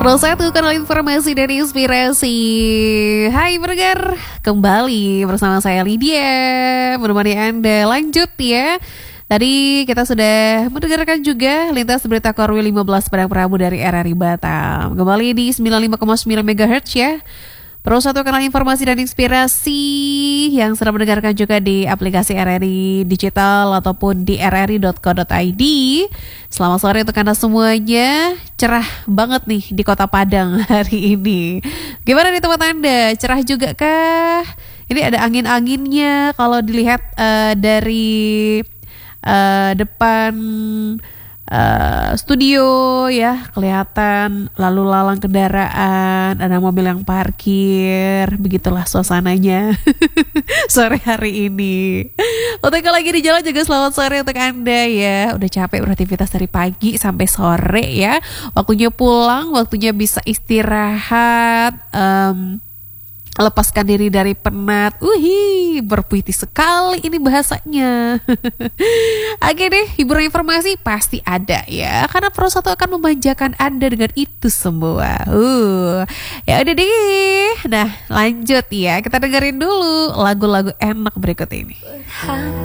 Satu kanal informasi dan inspirasi. Hai pendengar, kembali bersama saya Lydia menemani Anda. Lanjut ya. Tadi kita sudah mendengarkan juga lintas berita Korwil 15 Padang Prabu dari RRI Batam. Kembali di 95,9 MHz ya. Pro satu kanal informasi dan inspirasi yang sedang mendengarkan juga di aplikasi RRI Digital ataupun di rri.co.id. Selamat sore untuk Anda semuanya. Cerah banget nih di Kota Padang hari ini. Gimana di tempat Anda? Cerah juga kah? Ini ada angin-anginnya kalau dilihat dari depan studio ya, kelihatan lalu lalang kendaraan, ada mobil yang parkir, begitulah suasananya sore hari ini. Untuk yang lagi di jalan juga selamat sore untuk Anda ya. Udah capek beraktivitas dari pagi sampai sore ya. Waktunya pulang, waktunya bisa istirahat, lepaskan diri dari penat. Berpuiti sekali ini bahasanya. Oke deh, hiburan informasi pasti ada ya, karena Pro 1 akan memanjakan Anda dengan itu semua. Ya udah deh. Nah, lanjut ya. Kita dengerin dulu lagu-lagu enak berikut ini.